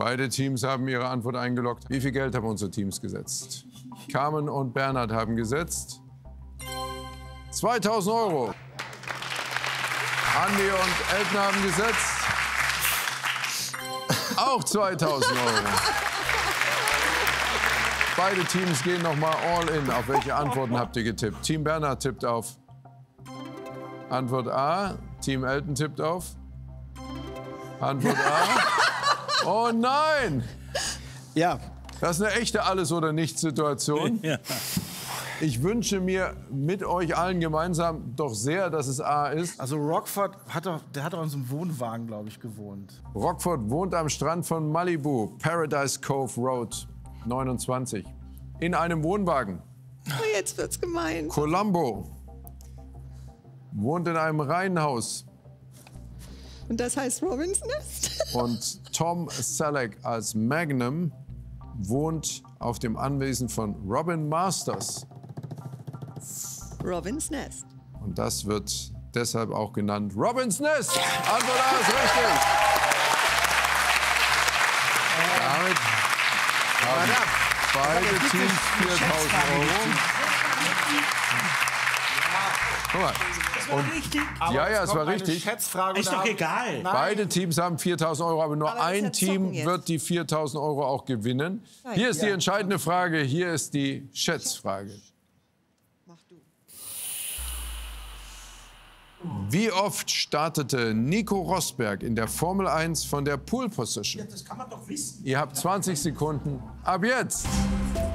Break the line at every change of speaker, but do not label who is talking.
Beide Teams haben ihre Antwort eingeloggt. Wie viel Geld haben unsere Teams gesetzt? Carmen und Bernhard haben gesetzt 2.000 Euro. Andi und Elton haben gesetzt auch 2.000 Euro. Beide Teams gehen noch mal all in. Auf welche Antworten habt ihr getippt? Team Bernhard tippt auf Antwort A. Team Elton tippt auf Antwort A. Oh nein!
Ja.
Das ist eine echte Alles-oder-nichts-Situation.
Ja.
Ich wünsche mir mit euch allen gemeinsam doch sehr, dass es A ist.
Also Rockford hat doch in so einem Wohnwagen, glaube ich, gewohnt.
Rockford wohnt am Strand von Malibu, Paradise Cove Road, 29. In einem Wohnwagen.
Oh, jetzt wird's gemein.
Columbo wohnt in einem Reihenhaus.
Und das heißt Robins Nest?
Und Tom Selleck als Magnum wohnt auf dem Anwesen von Robin Masters.
Robins Nest.
Und das wird deshalb auch genannt Robins Nest. Antwort A ist richtig. Damit haben beide Teams 4.000 Euro. Guck mal. Und, ja, es war richtig.
Schätzfrage
Ist doch egal.
Beide Teams haben 4.000 Euro, aber nur
Aber das ist ja
ein Team
Zocken jetzt.
wird die 4.000 Euro auch gewinnen. Hier ist die entscheidende Frage, hier ist die Schätzfrage.
Mach du.
Wie oft startete Nico Rosberg in der Formel 1 von der Pole Position?
Das kann man doch wissen.
Ihr habt 20 Sekunden ab jetzt.